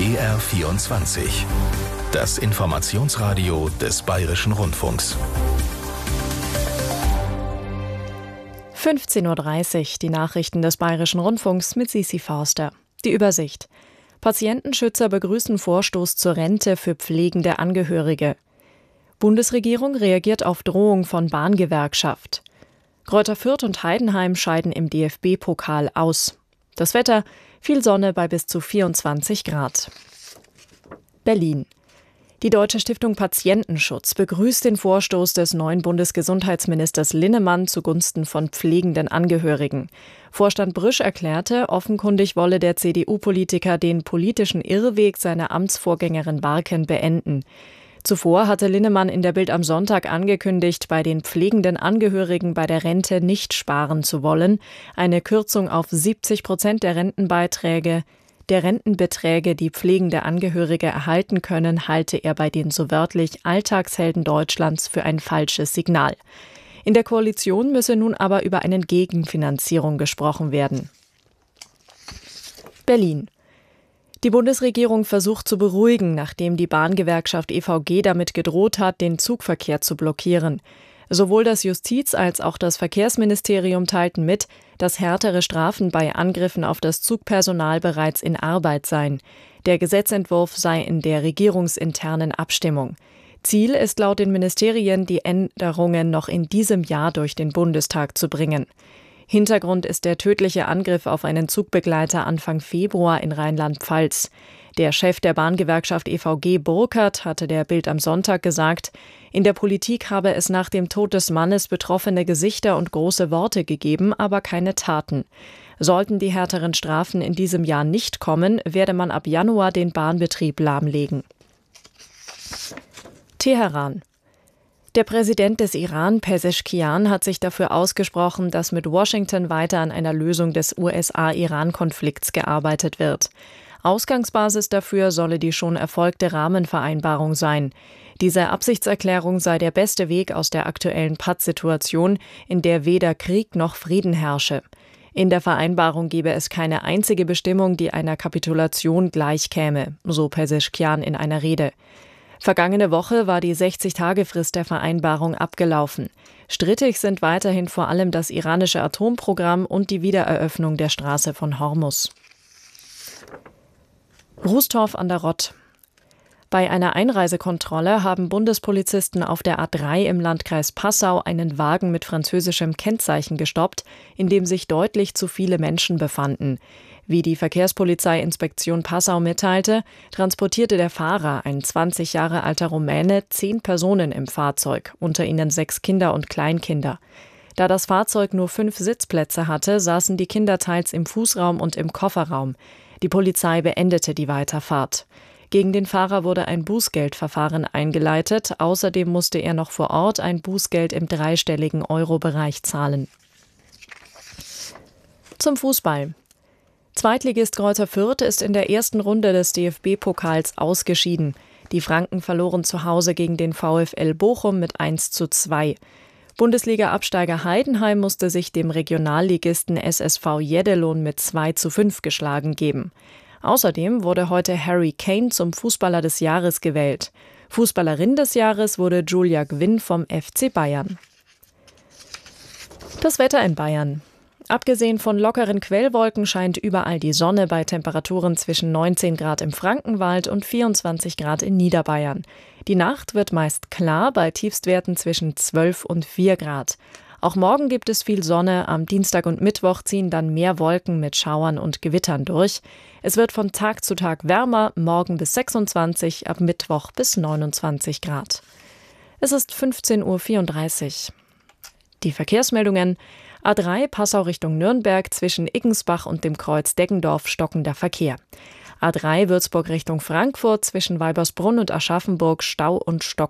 BR24. Das Informationsradio des Bayerischen Rundfunks. 15:30 Uhr, die Nachrichten des Bayerischen Rundfunks mit Sisi Forster. Die Übersicht. Patientenschützer begrüßen Vorstoß zur Rente für pflegende Angehörige. Bundesregierung reagiert auf Drohung von Bahngewerkschaft. Greuther Fürth und Heidenheim scheiden im DFB-Pokal aus. Das Wetter: viel Sonne bei bis zu 24 Grad. Berlin. Die Deutsche Stiftung Patientenschutz begrüßt den Vorstoß des neuen Bundesgesundheitsministers Linnemann zugunsten von pflegenden Angehörigen. Vorstand Brüsch erklärte, offenkundig wolle der CDU-Politiker den politischen Irrweg seiner Amtsvorgängerin Barken beenden. Zuvor hatte Linnemann in der Bild am Sonntag angekündigt, bei den pflegenden Angehörigen bei der Rente nicht sparen zu wollen. Eine Kürzung auf 70% der Rentenbeträge, die pflegende Angehörige erhalten können, halte er bei den so wörtlich Alltagshelden Deutschlands für ein falsches Signal. In der Koalition müsse nun aber über eine Gegenfinanzierung gesprochen werden. Berlin. Die Bundesregierung versucht zu beruhigen, nachdem die Bahngewerkschaft EVG damit gedroht hat, den Zugverkehr zu blockieren. Sowohl das Justiz- als auch das Verkehrsministerium teilten mit, dass härtere Strafen bei Angriffen auf das Zugpersonal bereits in Arbeit seien. Der Gesetzentwurf sei in der regierungsinternen Abstimmung. Ziel ist laut den Ministerien, die Änderungen noch in diesem Jahr durch den Bundestag zu bringen. Hintergrund ist der tödliche Angriff auf einen Zugbegleiter Anfang Februar in Rheinland-Pfalz. Der Chef der Bahngewerkschaft EVG, Burkhardt, hatte der Bild am Sonntag gesagt, in der Politik habe es nach dem Tod des Mannes betroffene Gesichter und große Worte gegeben, aber keine Taten. Sollten die härteren Strafen in diesem Jahr nicht kommen, werde man ab Januar den Bahnbetrieb lahmlegen. Teheran. Der Präsident des Iran, Pezeshkian, hat sich dafür ausgesprochen, dass mit Washington weiter an einer Lösung des USA-Iran-Konflikts gearbeitet wird. Ausgangsbasis dafür solle die schon erfolgte Rahmenvereinbarung sein. Diese Absichtserklärung sei der beste Weg aus der aktuellen Pattsituation, in der weder Krieg noch Frieden herrsche. In der Vereinbarung gebe es keine einzige Bestimmung, die einer Kapitulation gleichkäme, so Pezeshkian in einer Rede. Vergangene Woche war die 60-Tage-Frist der Vereinbarung abgelaufen. Strittig sind weiterhin vor allem das iranische Atomprogramm und die Wiedereröffnung der Straße von Hormuz. Rußtorf an der Rott. Bei einer Einreisekontrolle haben Bundespolizisten auf der A3 im Landkreis Passau einen Wagen mit französischem Kennzeichen gestoppt, in dem sich deutlich zu viele Menschen befanden. Wie die Verkehrspolizeiinspektion Passau mitteilte, transportierte der Fahrer, ein 20 Jahre alter Rumäne, 10 Personen im Fahrzeug, unter ihnen 6 Kinder und Kleinkinder. Da das Fahrzeug nur 5 Sitzplätze hatte, saßen die Kinder teils im Fußraum und im Kofferraum. Die Polizei beendete die Weiterfahrt. Gegen den Fahrer wurde ein Bußgeldverfahren eingeleitet. Außerdem musste er noch vor Ort ein Bußgeld im dreistelligen Euro-Bereich zahlen. Zum Fußball. Zweitligist Greuther Fürth ist in der ersten Runde des DFB-Pokals ausgeschieden. Die Franken verloren zu Hause gegen den VfL Bochum mit 1:2. Bundesliga-Absteiger Heidenheim musste sich dem Regionalligisten SSV Jeddelo mit 2:5 geschlagen geben. Außerdem wurde heute Harry Kane zum Fußballer des Jahres gewählt. Fußballerin des Jahres wurde Julia Gwynn vom FC Bayern. Das Wetter in Bayern. Abgesehen von lockeren Quellwolken scheint überall die Sonne bei Temperaturen zwischen 19 Grad im Frankenwald und 24 Grad in Niederbayern. Die Nacht wird meist klar bei Tiefstwerten zwischen 12 und 4 Grad. Auch morgen gibt es viel Sonne, am Dienstag und Mittwoch ziehen dann mehr Wolken mit Schauern und Gewittern durch. Es wird von Tag zu Tag wärmer, morgen bis 26, ab Mittwoch bis 29 Grad. Es ist 15:34 Uhr. Die Verkehrsmeldungen: A3 Passau Richtung Nürnberg zwischen Iggensbach und dem Kreuz Deggendorf stockender Verkehr. A3 Würzburg Richtung Frankfurt zwischen Weibersbrunn und Aschaffenburg Stau und Stock.